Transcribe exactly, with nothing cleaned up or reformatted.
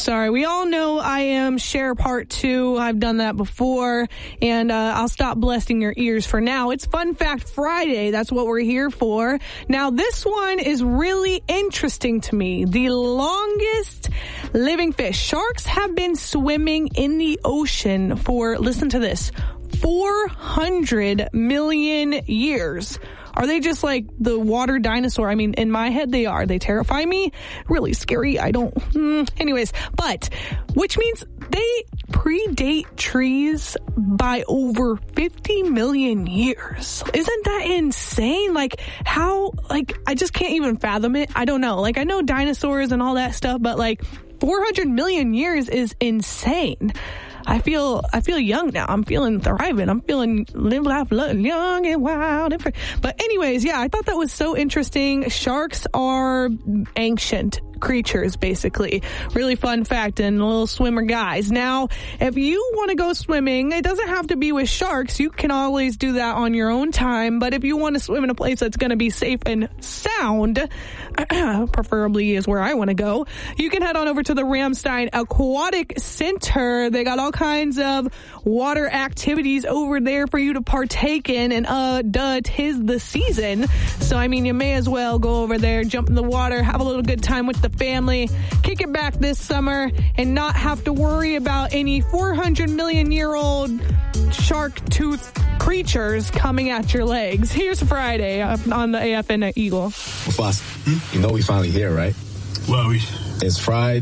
sorry. We all know I am Cher Part two. I've done that before, and uh, I'll stop blessing your ears for now. It's Fun Fact Friday. That's what we're here for. Now, this one is really interesting to me. The longest living fish. Sharks have been swimming in the ocean for, listen to this, four hundred million years. Are they just like the water dinosaur? I mean, in my head, they are. They terrify me. Really scary. I don't... Mm, anyways, but... Which means they predate trees by over fifty million years. Isn't that insane? Like, how... Like, I just can't even fathom it. I don't know. Like, I know dinosaurs and all that stuff, but like, four hundred million years is insane. I feel I feel young now. I'm feeling thriving. I'm feeling live life young and wild. And but anyways, yeah, I thought that was so interesting. Sharks are ancient creatures, basically. Really fun fact, and little swimmer guys. Now, if you want to go swimming, it doesn't have to be with sharks. You can always do that on your own time. But if you want to swim in a place that's going to be safe and sound, preferably is where I want to go, you can head on over to the Ramstein Aquatic Center. They got all kinds of water activities over there for you to partake in, and uh, duh, 'tis the season. So, I mean, you may as well go over there, jump in the water, have a little good time with the family, kick it back this summer, and not have to worry about any four hundred million year old shark tooth creatures coming at your legs. Here's Friday on the A F N Eagle. Boss, you know we finally here, right? Well, we... It's Friday.